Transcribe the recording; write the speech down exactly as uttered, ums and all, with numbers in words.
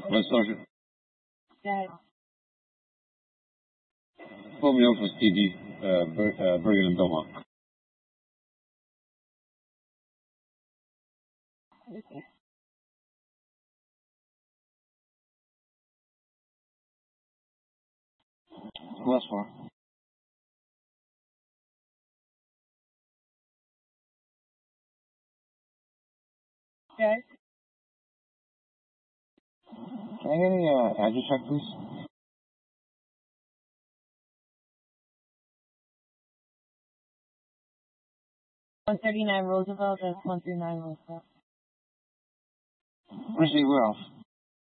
What social? That Pull me over for C D, uh, Ber- uh, Bergen and Belmont. okay. Who else for? Okay. Can I get any uh, address check, please? one thirty-nine Roosevelt, that's one thirty-nine Roosevelt. Where's the where else?